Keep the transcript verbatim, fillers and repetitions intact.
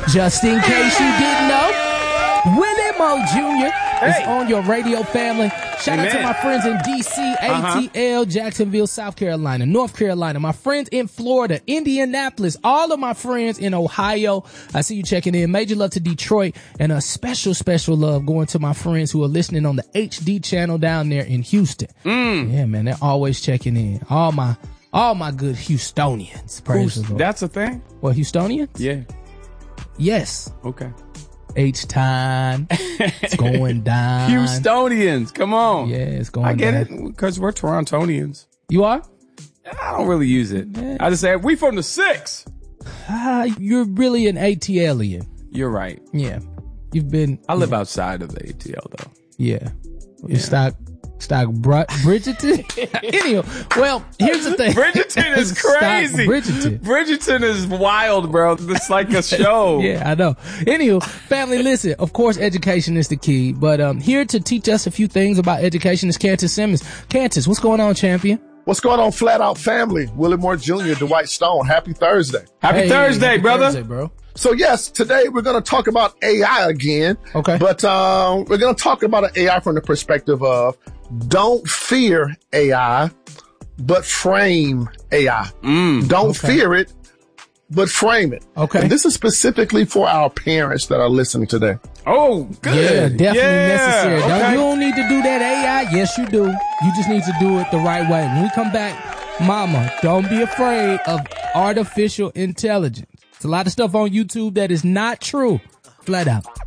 Just in case you didn't know, Willie Mo Junior Hey. is on your radio family. Shout Amen. out to my friends in D C, Uh-huh. A T L, Jacksonville, South Carolina, North Carolina, my friends in Florida, Indianapolis, all of my friends in Ohio. I see you checking in. Major love to Detroit, and a special, special love going to my friends who are listening on the H D channel down there in Houston. Mm. Yeah, man, they're always checking in. All my, all my good Houstonians. Praise Who's- the Lord. That's a thing? Well, Houstonians? Yeah. Yes. Okay. H time. It's going down. Houstonians, come on. Yeah, it's going I get down. it, because we're Torontonians. You are? I don't really use it. I just say, we from the six. Ah, you're really an ATLian. You're right. Yeah. You've been. I live outside of the A T L, though. Yeah. You stock, stock Br- Bridgerton? Anyhow, well, here's the thing. Bridgerton is Stock crazy. Bridgerton. Bridgerton is wild, bro. It's like a show. Yeah, I know. Anywho, family, listen, of course, education is the key, but um, here to teach us a few things about education is Cantus Simmons. Cantus, what's going on, champion? What's going on, Flat Out family? Willie Moore Junior, Dwight Stone. Happy Thursday. Happy Hey, Thursday, happy brother. Thursday, bro. So yes, today we're going to talk about A I again. Okay. But um, we're going to talk about an A I from the perspective of don't fear A I, but frame A I. Mm. Don't Okay. fear it, but frame it. Okay. And this is specifically for our parents that are listening today. Oh, Yeah, good. definitely Yeah, necessary. Don't, okay. you don't need to do that A I. Yes, you do. You just need to do it the right way. When we come back, mama, don't be afraid of artificial intelligence. It's a lot of stuff on YouTube that is not true. Flat out.